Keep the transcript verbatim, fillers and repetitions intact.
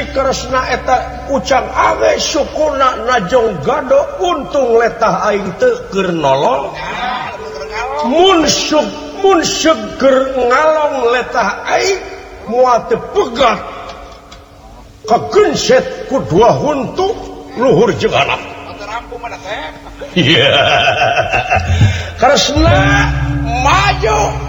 Kresna eta ucap age syukurna najong gado untung letah aing teu keur nolong mun syuk mun seger ngalong letah aing moal teu pegat kagenset ku dua huntu luhur jeung anak rampung mana teh iya Kresna maju